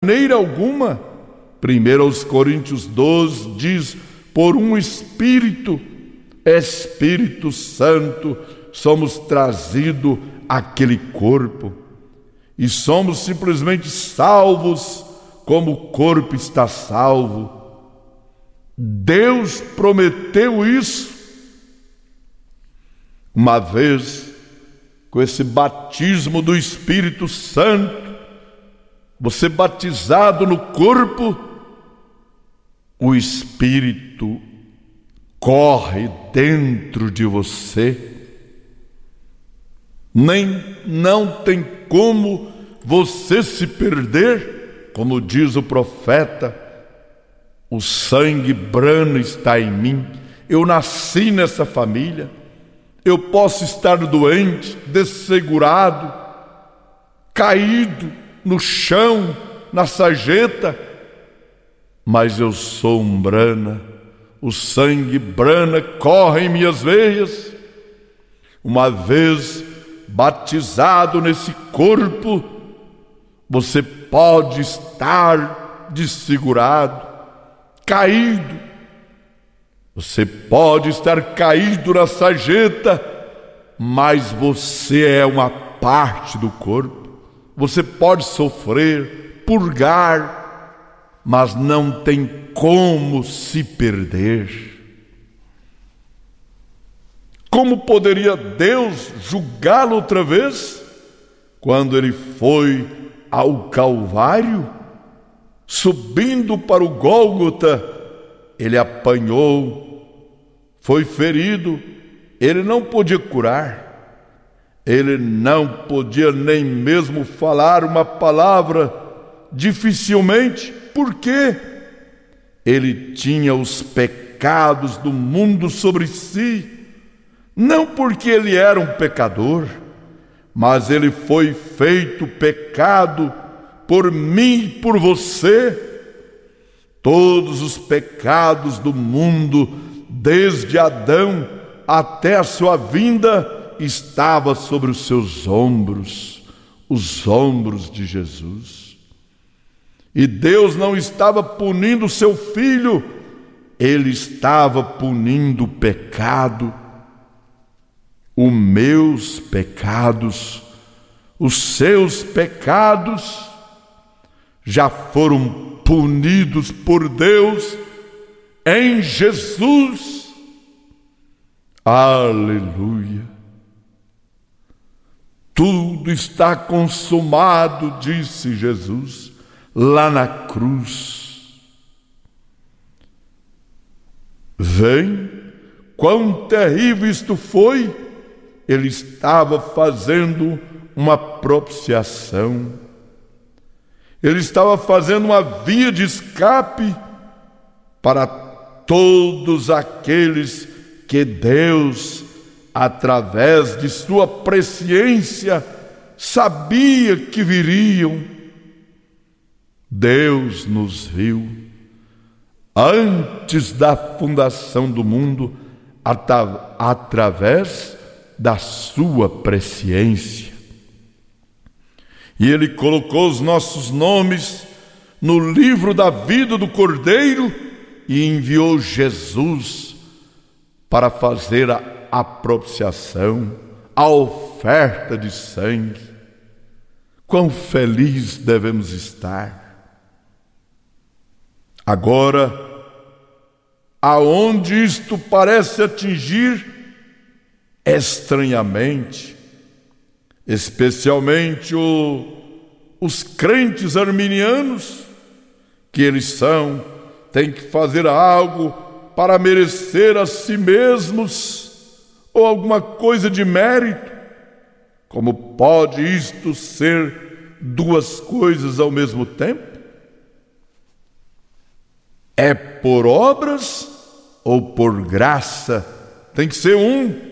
maneira alguma. 1 aos Coríntios 12 diz: por um Espírito Santo, somos trazidos àquele corpo. E somos simplesmente salvos como o corpo está salvo. Deus prometeu isso. Uma vez, com esse batismo do Espírito Santo, você batizado no corpo, o Espírito corre dentro de você. Não tem como você se perder, como diz o profeta: o sangue brano está em mim. Eu nasci nessa família. Eu posso estar doente, desfigurado, caído no chão, na sarjeta, mas eu sou um brana. O sangue brana corre em minhas veias. Uma vez batizado nesse corpo, você pode estar desfigurado, caído. Você pode estar caído na sarjeta, mas você é uma parte do corpo. Você pode sofrer, purgar, mas não tem como se perder. Como poderia Deus julgá-lo outra vez? Quando ele foi ao Calvário, subindo para o Gólgota, ele apanhou, foi ferido, ele não podia curar, ele não podia nem mesmo falar uma palavra, dificilmente. Por quê? Ele tinha os pecados do mundo sobre si, não porque ele era um pecador, mas ele foi feito pecado por mim e por você. Todos os pecados do mundo, desde Adão até a sua vinda, estava sobre os seus ombros, os ombros de Jesus. E Deus não estava punindo o seu filho, ele estava punindo o pecado. Os meus pecados, os seus pecados já foram punidos por Deus em Jesus. Aleluia! Tudo está consumado, disse Jesus lá na cruz. Vem, quão terrível isto foi! Ele estava fazendo uma propiciação. Ele estava fazendo uma via de escape para todos aqueles que Deus, através de sua presciência, sabia que viriam. Deus nos viu antes da fundação do mundo, através da sua presciência. E Ele colocou os nossos nomes no livro da vida do Cordeiro e enviou Jesus para fazer a propiciação, a oferta de sangue. Quão feliz devemos estar! Agora, aonde isto parece atingir estranhamente, especialmente os crentes arminianos, que eles têm que fazer algo para merecer a si mesmos, ou alguma coisa de mérito. Como pode isto ser duas coisas ao mesmo tempo? É por obras ou por graça? Tem que ser um.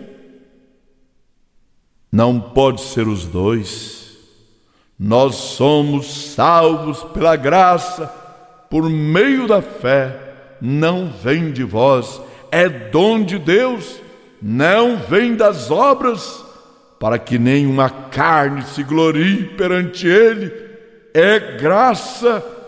Não pode ser os dois. Nós somos salvos pela graça, por meio da fé. Não vem de vós, é dom de Deus. Não vem das obras, para que nenhuma carne se glorie perante Ele. É graça